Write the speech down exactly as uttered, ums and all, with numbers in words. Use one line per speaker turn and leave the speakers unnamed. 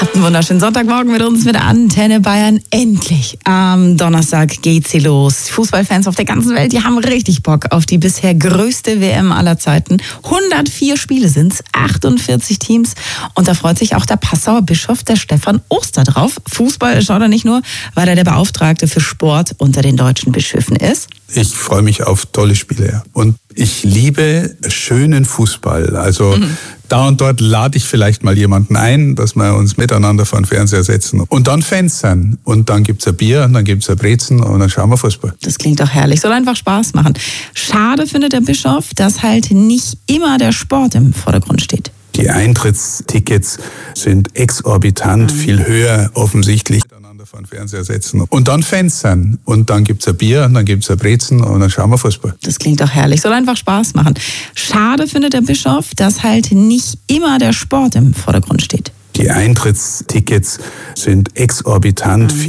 Habt einen wunderschönen Sonntagmorgen mit uns mit Antenne Bayern. Endlich am Donnerstag geht sie los. Fußballfans auf der ganzen Welt, die haben richtig Bock auf die bisher größte W M aller Zeiten. hundertvier Spiele sind's, achtundvierzig Teams. Und da freut sich auch der Passauer Bischof, der Stefan Oster, drauf. Fußball schaut er nicht nur, weil er der Beauftragte für Sport unter den deutschen Bischöfen ist.
Ich freue mich auf tolle Spiele. Ja. Und ich liebe schönen Fußball. Also mhm. da und dort lade ich vielleicht mal jemanden ein, dass wir uns miteinander vor den Fernseher setzen. Und dann Fans sein. Und dann gibt's ein Bier, und dann gibt's ein Brezen und dann schauen wir Fußball.
Das klingt doch herrlich. Soll einfach Spaß machen. Schade findet der Bischof, dass halt nicht immer der Sport im Vordergrund steht.
Die Eintrittstickets sind exorbitant, mhm. viel höher offensichtlich. Vor den Fernseher setzen und dann Fans sein. Und dann gibt's ein Bier, und dann gibt's ein Brezen und dann schauen wir Fußball.
Das klingt doch herrlich. Soll einfach Spaß machen. Schade findet der Bischof, dass halt nicht immer der Sport im Vordergrund steht.
Die Eintrittstickets sind exorbitant. Mhm.